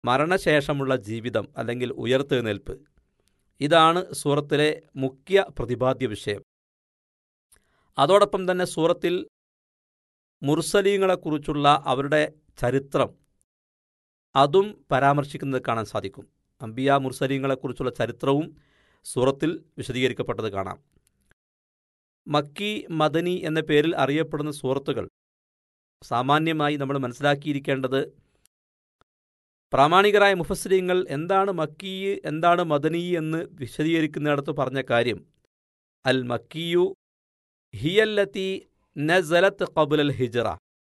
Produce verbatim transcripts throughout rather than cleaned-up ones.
മരണശേഷമുള്ള ജീവിതം അല്ലെങ്കിൽ ഉയർത്തെഴുന്നേൽപ്പ്. ഇതാണ് സൂറത്തിലെ മുഖ്യ പ്രതിപാദ്യ വിഷയം. അതോടൊപ്പം തന്നെ സൂറത്തിൽ മുർസലീങ്ങളെക്കുറിച്ചുള്ള അവരുടെ ചരിത്രം അതും പരാമർശിക്കുന്നത് കാണാൻ സാധിക്കും. അംബിയ മുർസലീങ്ങളെക്കുറിച്ചുള്ള ചരിത്രവും സൂറത്തിൽ വിശദീകരിക്കപ്പെട്ടത് കാണാം. മക്കി, മദനി എന്ന പേരിൽ അറിയപ്പെടുന്ന സൂറത്തുകൾ സാമാന്യമായി നമ്മൾ മനസ്സിലാക്കിയിരിക്കേണ്ടത്, പ്രാമാണികരായ മുഫസ്സിരീങ്ങൾ എന്താണ് മക്കി എന്താണ് മദനി എന്ന് വിശദീകരിക്കുന്നിടത്ത് പറഞ്ഞ കാര്യം, അൽ മക്കിയു ഹിയല്ലത്തി നസലത്ത് ഖബ്ലൽ ഹിജ്റ.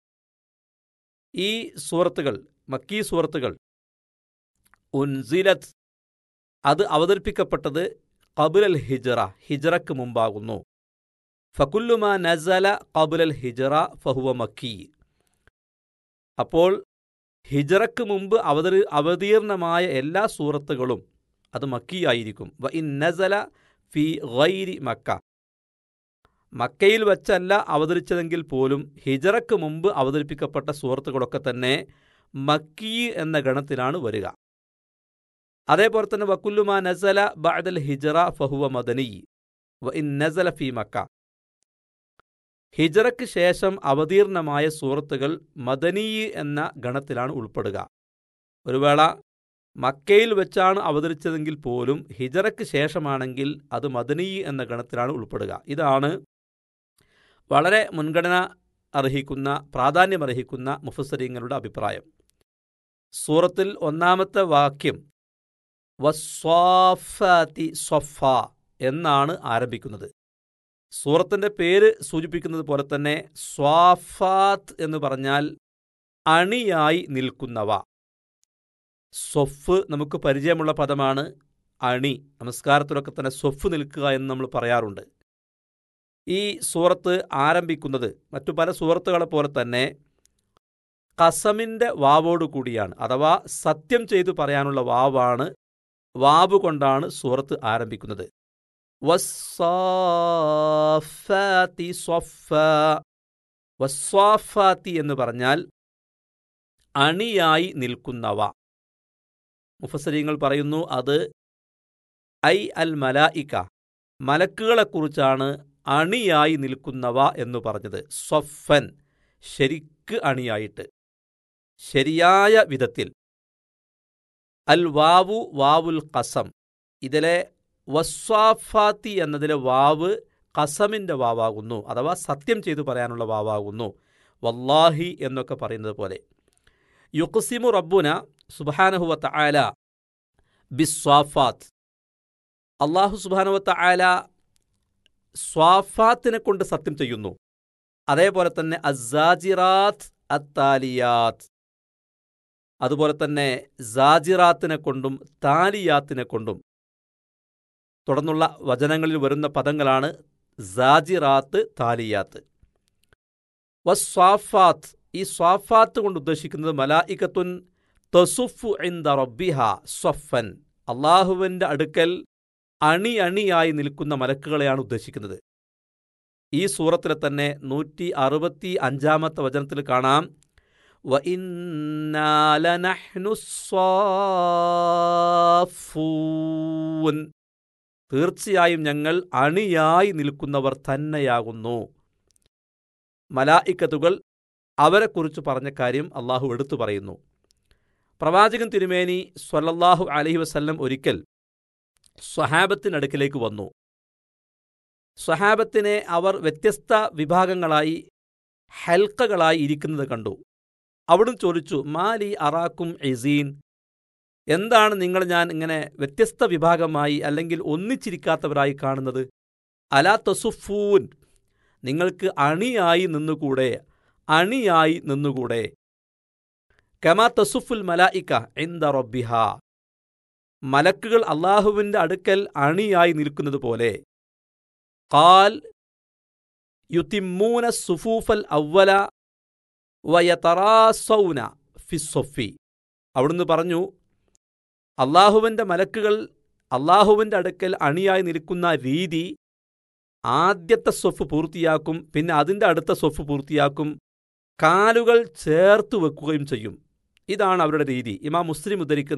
ഈ സൂറത്തുകൾ, മക്കി സൂറത്തുകൾ, ഉൻസിലത്ത്, അത് അവതരിപ്പിക്കപ്പെട്ടത് ഖബ്ലൽ ഹിജ്റ, ഹിജ്റക്ക് മുമ്പാകുന്നു. ഫകുല്ലുമാ നസല ഖബ്ലൽ ഹിജ്റ ഫഹുവ മക്കി. അപ്പോൾ ഹിജ്റക്ക് മുമ്പ് അവതരി അവതീർണമായ എല്ലാ സൂറത്തുകളും അത് മക്കിയായിരിക്കും. വ ഇൻ നസല ഫി ഗൈരി മക്ക, മക്കയിൽ വച്ചല്ല അവതരിച്ചതെങ്കിൽ പോലും ഹിജ്റക്ക് മുമ്പ് അവതരിപ്പിക്കപ്പെട്ട സൂറത്തുകളൊക്കെ തന്നെ മക്കി എന്ന ഗണത്തിലാണ് വരിക. അതേപോലെ തന്നെ വകുല്ലുമാ നസല ബഅദൽ ഹിജ്റ ഫഹുവ മദനി വ ഇൻ നസല ഫി മക്ക. ഹിജ്റക്ക് ശേഷം അവതീർണമായ സൂറത്തുകൾ മദനി എന്ന ഗണത്തിലാണ് ഉൾപ്പെടുക. ഒരു വേള മക്കയിൽ വെച്ചാണ് അവതരിച്ചതെങ്കിൽ പോലും ഹിജ്റക്ക് ശേഷമാണെങ്കിൽ അത് മദനി എന്ന ഗണത്തിലാണ് ഉൾപ്പെടുക. ഇതാണ് വളരെ മുൻഗണന അർഹിക്കുന്ന, പ്രാധാന്യമർഹിക്കുന്ന മുഫസ്സിരീങ്ങളുടെ അഭിപ്രായം. സൂറത്തിൽ ഒന്നാമത്തെ വാക്യം വസ്വാഫാത്തി സ്വഫ എന്നാണ് ആരംഭിക്കുന്നത്. സൂറത്തിൻ്റെ പേര് സൂചിപ്പിക്കുന്നത് പോലെ തന്നെ സ്വാഫാത്ത് എന്ന് പറഞ്ഞാൽ അണിയായി നിൽക്കുന്നവ. സ്വഫ് നമുക്ക് പരിചയമുള്ള പദമാണ്. അണി, നമസ്കാരത്തിലൊക്കെ തന്നെ സ്വഫ് നിൽക്കുക എന്ന് നമ്മൾ പറയാറുണ്ട്. ഈ സൂറത്ത് ആരംഭിക്കുന്നത് മറ്റു പല സൂറത്തുകളെ പോലെ തന്നെ ഖസമിൻ്റെ വാവോടു കൂടിയാണ്, അഥവാ സത്യം ചെയ്തു പറയാനുള്ള വാവാണ്. വാവ് കൊണ്ടാണ് സൂറത്ത് ആരംഭിക്കുന്നത്. വസ്സാഫാത്തി സ്വഫ. വസ്സാഫാത്തി എന്ന് പറഞ്ഞാൽ അണിയായി നിൽക്കുന്നവ. മുഫസ്സിരീങ്ങൾ പറയുന്നു അത് ഐ അൽ മലായിക, മലക്കുകളെക്കുറിച്ചാണ് അണിയായി നിൽക്കുന്നവ എന്ന് പറഞ്ഞത്. സ്വഫൻ, ശരിക്ക് അണിയായിട്ട്, ശരിയായ വിധത്തിൽ. അൽ വാവു വാവുൽ ഖസം. ഇതിലെ വസ്വാഫാത്തി എന്നതിലെ വാവ് ഖസമിൻ്റെ വാവാകുന്നു, അഥവാ സത്യം ചെയ്തു പറയാനുള്ള വാവാകുന്നു. വല്ലാഹി എന്നൊക്കെ പറയുന്നത് പോലെ. യുഖ്സിമു റബ്ബുന സുബ്ഹാനഹു വ തആല ബിസ്വാഫാത്ത്. അല്ലാഹു സുബ്ഹാനഹു വ തആല സ്വാഫാത്തിനെ കൊണ്ട് സത്യം ചെയ്യുന്നു. അതേപോലെ തന്നെ അസ്സാജിറാത്ത് അത്താലിയാത്ത്, അതുപോലെ തന്നെ സാജിറാത്തിനെ കൊണ്ടും താലിയാത്തിനെ കൊണ്ടും. തുടർന്നുള്ള വചനങ്ങളിൽ വരുന്ന പദങ്ങളാണ് സാജിറാത്ത്, താലിയാത്ത്. വസ്വാഫാത്ത്, ഈ സ്വാഫാത്ത് കൊണ്ട് ഉദ്ദേശിക്കുന്നത് മലായികത്തുൻ തസുഫു ഇൻദ റബ്ബിഹ സ്വഫൻ, അള്ളാഹുവിൻ്റെ അടുക്കൽ അണി അണിയായി നിൽക്കുന്ന മലക്കുകളെയാണ് ഉദ്ദേശിക്കുന്നത്. ഈ സൂറത്തിലെ തന്നെ നൂറ്റി അറുപത്തി അഞ്ചാമത്തെ വചനത്തിൽ കാണാം വ ഇന്നാ ലനഹ്നു സ്വാഫൂൻ, തീർച്ചയായും ഞങ്ങൾ അണിയായി നിൽക്കുന്നവർ തന്നെയാകുന്നു. മലായിക്കത്തുകൾ അവരെക്കുറിച്ച് പറഞ്ഞ കാര്യം അള്ളാഹു എടുത്തു പറയുന്നു. പ്രവാചകൻ തിരുമേനി സ്വല്ലല്ലാഹു അലൈഹി വസല്ലം ഒരിക്കൽ സ്വഹാബത്തിനടുക്കിലേക്ക് വന്നു. സ്വഹാബത്തിനെ അവർ വ്യത്യസ്ത വിഭാഗങ്ങളായി, ഹൽക്കകളായി ഇരിക്കുന്നത് കണ്ടു. അവിടുന്ന് ചോദിച്ചു, മാലി അറാക്കും ഇസീൻ, എന്താണ് നിങ്ങൾ ഞാൻ ഇങ്ങനെ വ്യത്യസ്ത വിഭാഗമായി അല്ലെങ്കിൽ ഒന്നിച്ചിരിക്കാത്തവരായി കാണുന്നത്? അലാ തസുഫൂൻ, നിങ്ങൾക്ക് അണിയായി നിന്നുകൂടെ, അണിയായി നിന്നുകൂടെ. കമാ തസുഫുൽ മലായിക ഇൻദ റബ്ബിഹ, മലക്കുകൾ അള്ളാഹുവിൻ്റെ അടുക്കൽ അണിയായി നിൽക്കുന്നത് പോലെ. ഖാൽ യുതിമ്മൂന സുഫൂഫൽ അവ്വല വയതറാസൗന ഫിസ്സൊഫി. അവിടുന്ന് പറഞ്ഞു, അള്ളാഹുവിൻ്റെ മലക്കുകൾ അള്ളാഹുവിൻ്റെ അടുക്കൽ അണിയായി നിൽക്കുന്ന രീതി, ആദ്യത്തെ സ്വഫ് പൂർത്തിയാക്കും, പിന്നെ അതിൻ്റെ അടുത്ത സ്വഫ് പൂർത്തിയാക്കും, കാലുകൾ ചേർത്ത് വെക്കുകയും ചെയ്യും. ഇതാണ് അവരുടെ രീതി. ഇമാം മുസ്ലിം ഉദ്ധരിക്കുന്ന